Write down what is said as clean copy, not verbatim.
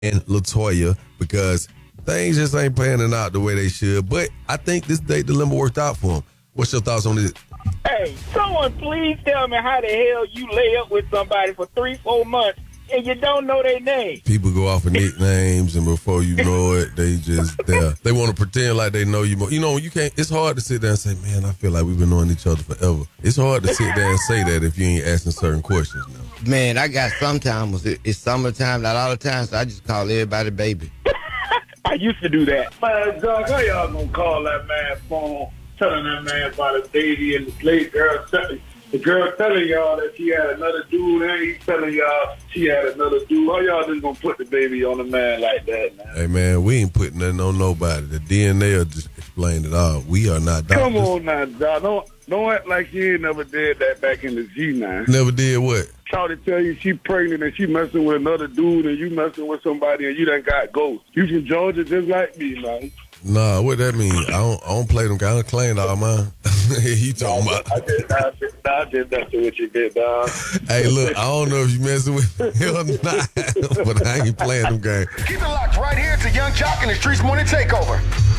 and LaToya because things just ain't panning out the way they should. But I think this date dilemma worked out for them. What's your thoughts on this? Hey, someone please tell me how the hell you lay up with somebody for 3-4 months and you don't know their name. People go off of nicknames, and before you know it, they just there. They want to pretend like they know you more. You know, you can't. It's hard to sit there and say, "Man, I feel like we've been knowing each other forever." It's hard to sit there and say that if you ain't asking certain questions. Now. Man, I got sometimes it's summertime, not all the time, so I just call everybody baby. I used to do that. Man, Doug, how y'all gonna call that man phone, telling that man about a baby and the late girl the girl telling y'all that she had another dude, and he's telling y'all she had another dude. How y'all just gonna put the baby on the man like that, man? Hey, man, we ain't putting nothing on nobody. The DNA will just explain it all. We are not doctors. Come on now, Doug. Don't act like you ain't never did that back in the G9. Never did what? Shawty tell you she pregnant and she messing with another dude and you messing with somebody and you done got ghost. You from Georgia just like me, man. Nah, what that mean? I don't play them kind of claim all mine. He talking about. I did messing with you, big dog. Hey, look, I don't know if you messing with me or not, but I ain't playing them games. Keep it locked right here to Young Jock and the Streets Morning Takeover.